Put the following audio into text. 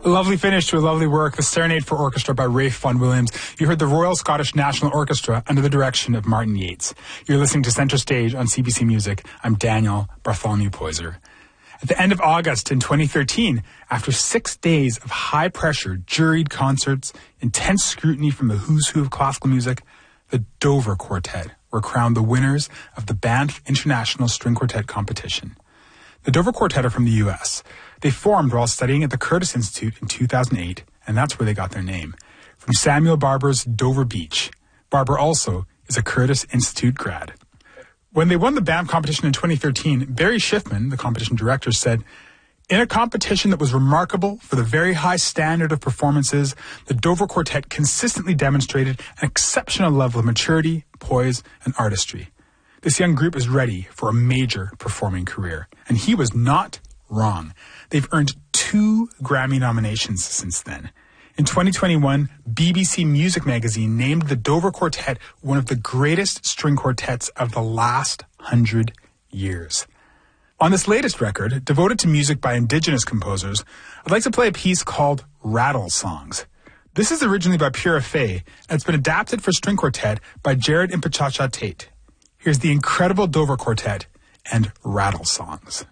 A lovely finish to a lovely work, The Serenade for Orchestra by Ralph Vaughan Williams. You heard the Royal Scottish National Orchestra under the direction of Martin Yeates. You're listening to Centre Stage on CBC Music. I'm Daniel Bartholomew Poyser. At the end of August in 2013, after 6 days of high-pressure, juried concerts, intense scrutiny from the who's who of classical music, the Dover Quartet were crowned the winners of the Banff International String Quartet competition. The Dover Quartet are from the U.S. They formed while studying at the Curtis Institute in 2008, and that's where they got their name, from Samuel Barber's Dover Beach. Barber also is a Curtis Institute grad. When they won the Banff competition in 2013, Barry Schiffman, the competition director, said, "In a competition that was remarkable for the very high standard of performances, the Dover Quartet consistently demonstrated an exceptional level of maturity, poise, and artistry. This young group is ready for a major performing career." And he was not wrong. They've earned 2 Grammy nominations since then. In 2021, BBC Music Magazine named the Dover Quartet one of the greatest string quartets of the last 100 years. On this latest record, devoted to music by Indigenous composers, I'd like to play a piece called Rattle Songs. This is originally by Pura Fay, and it's been adapted for string quartet by Jared Impachacha Tate. Here's the incredible Dover Quartet and Rattle Songs.